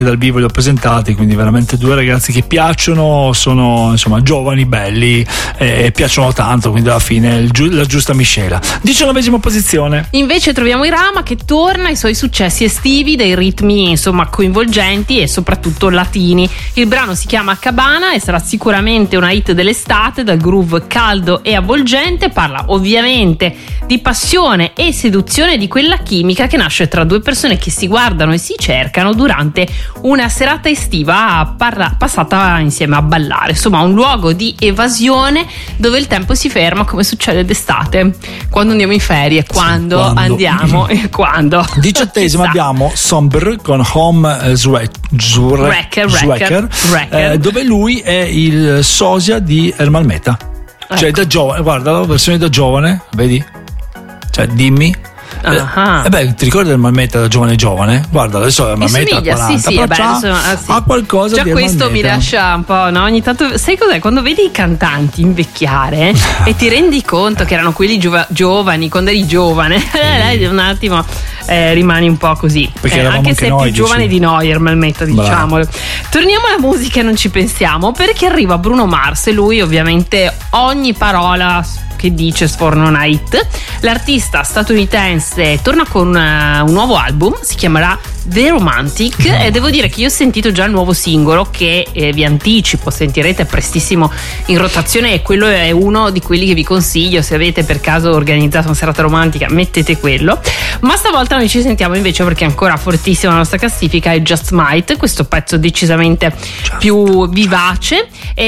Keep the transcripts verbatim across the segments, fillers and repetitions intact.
dal vivo li ho presentati, quindi veramente due ragazzi che piacciono, sono insomma giovani, belli e eh, piacciono tanto, quindi alla fine il giu- la giusta miscela. diciannovesima posizione. Invece troviamo Irama che torna ai suoi successi estivi, dei ritmi insomma coinvolgenti e soprattutto latini. Il brano si chiama Cabana e sarà sicuramente una hit dell'estate, dal groove caldo e avvolgente. Parla ovviamente di passione e seduzione, di quella chimica che nasce tra due persone che si guardano e si cercano durante una serata estiva parla- passata insieme a ballare, insomma un luogo di evasione dove il tempo si ferma, come succede d'estate quando andiamo in ferie, quando, sì, quando. andiamo e quando. Diciottesima abbiamo Somber con Home Wrecker, eh, dove lui è il sosia di Ermal Meta, cioè ecco. Da giovane, guarda la versione da giovane, vedi? Cioè dimmi. Uh-huh. Eh beh, ti ricordi del Malmetta da giovane giovane? Guarda, adesso è Malmetta a quaranta, sì, sì, però beh, c'ha, adesso, ah, sì. ha qualcosa già di questo mi lascia un po', no? Ogni tanto, sai cos'è? Quando vedi i cantanti invecchiare e ti rendi conto che erano quelli giova- giovani quando eri giovane, eh, un attimo eh, rimani un po' così, eh, anche, anche se è più noi, giovane dici. Di noi Malmetta, diciamolo. Torniamo alla musica e non ci pensiamo, perché arriva Bruno Mars e lui ovviamente ogni parola che dice sforna una hit. L'artista statunitense torna con uh, un nuovo album, si chiamerà The Romantic, no. E devo dire che io ho sentito già il nuovo singolo che eh, vi anticipo, sentirete prestissimo in rotazione, e quello è uno di quelli che vi consiglio. Se avete per caso organizzato una serata romantica, mettete quello. Ma stavolta noi ci sentiamo invece, perché è ancora fortissima la nostra classifica, è Just Might, questo pezzo decisamente just, più vivace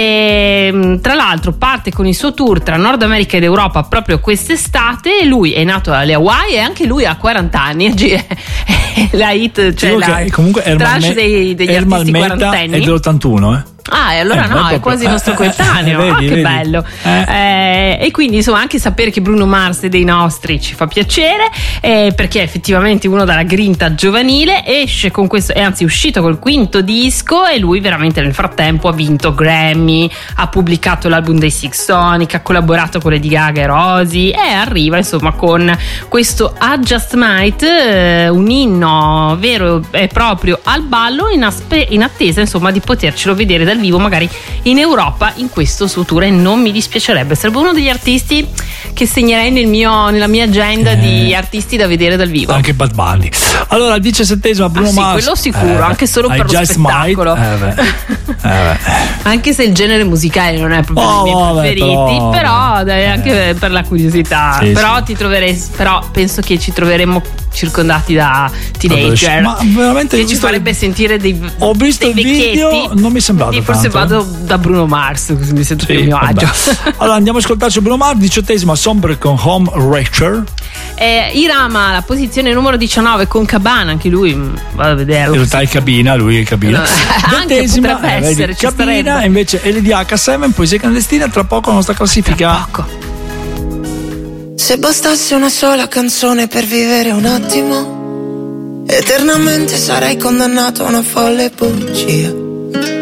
e tra l'altro parte con il suo tour tra Nord America ed Europa proprio quest'estate. Lui è nato alle Hawaii e anche lui ha quaranta anni. La hit, cioè la comunque trash Me- dei, degli Ermal artisti Meta quarantenni è dell'ottantuno, eh? Ah, e allora eh, no, è quasi il nostro coetaneo. Eh, eh, vedi, ah, che vedi. Bello. Eh. Eh, e quindi insomma anche sapere che Bruno Mars è dei nostri ci fa piacere, eh, perché è effettivamente uno dalla grinta giovanile. Esce con questo, è anzi uscito col quinto disco, e lui veramente nel frattempo ha vinto Grammy, ha pubblicato l'album dei Six Sonic, ha collaborato con Lady Gaga e Rosy, e arriva insomma con questo I Just Might, eh, un inno vero e proprio al ballo, in, aspe- in attesa insomma di potercelo vedere dal vivo magari in Europa in questo suo tour, e non mi dispiacerebbe, sarebbe uno degli artisti che segnerei nel mio, nella mia agenda eh. di artisti da vedere dal vivo. Anche Bad Bunny. Allora al diciassettesimo Bruno ah, sì, Mars, quello sicuro, eh, anche solo per lo spettacolo, eh, beh. Eh, beh. anche se il genere musicale non è proprio oh, dei miei vabbè, preferiti, però, però dai, anche eh. per la curiosità, sì, però sì. ti troverei, però penso che ci troveremo circondati da teenager, ma veramente che ci farebbe il... sentire dei, ho visto dei il video, non mi sembrava tanto. Forse vado da Bruno Mars, così mi sento sì, più a mio agio. Allora andiamo a ascoltarci Bruno Mars. Diciottesima Sombre con Home Wrecker. eh, Irama la posizione numero diciannove con Cabana, anche lui vado a vederlo. In realtà è cabina, lui è cabina. No, ventesima potrebbe eh, essere, vedi, cabina, invece L D H sette, poesia clandestina, tra poco la nostra classifica. Tra poco. Se bastasse una sola canzone per vivere un attimo, eternamente sarei condannato a una folle bugia.